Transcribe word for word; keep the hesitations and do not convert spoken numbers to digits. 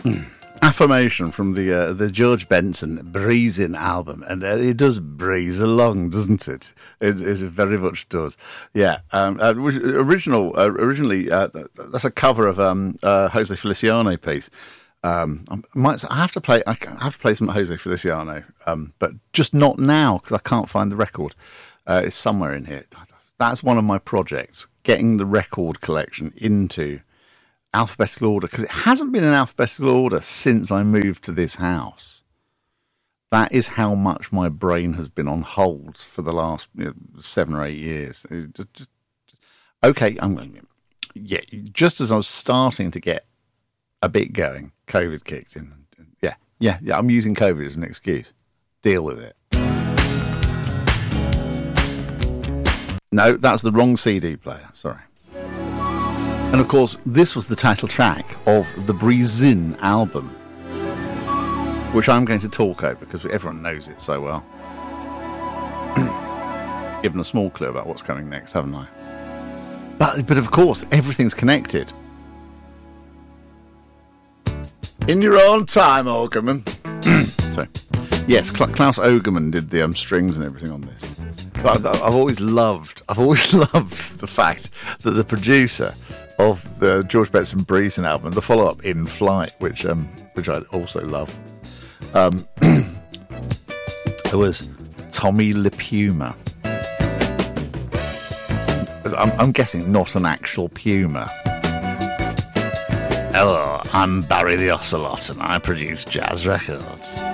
affirmation from the uh, the George Benson Breezing album, and uh, it does breeze along, doesn't it? It, it very much does. Yeah, um, uh, original uh, originally uh, that's a cover of um, uh, Jose Feliciano piece. Um, I might I have to play I have to play some Jose Feliciano, um, but just not now because I can't find the record. Uh, it's somewhere in here. That's one of my projects, getting the record collection into alphabetical order, because it hasn't been in alphabetical order since I moved to this house. That is how much my brain has been on hold for the last you know, seven or eight years. Just, just, okay, I'm going. Yeah, just as I was starting to get a bit going, COVID kicked in. Yeah, yeah, yeah. I'm using COVID as an excuse. Deal with it. No, that's the wrong C D player. Sorry. And of course, this was the title track of the Breezin album, which I'm going to talk over because everyone knows it so well. Given a small clue about what's coming next, haven't I? But, but of course, everything's connected. In your own time, Ogerman. Sorry. Yes, Klaus Ogerman did the um, strings and everything on this. But I've, I've always loved, I've always loved the fact that the producer of the George Benson Breezing album, the follow-up In Flight, which um, which I also love, um, it was Tommy LePuma. I'm, I'm guessing not an actual puma. Hello, I'm Barry the Ocelot, and I produce jazz records.